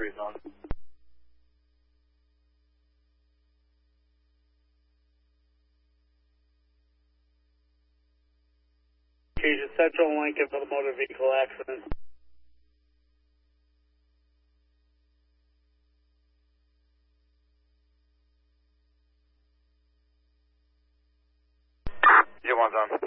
3's on. Occasion Central, Lincoln for the motor vehicle accident. Get one's on.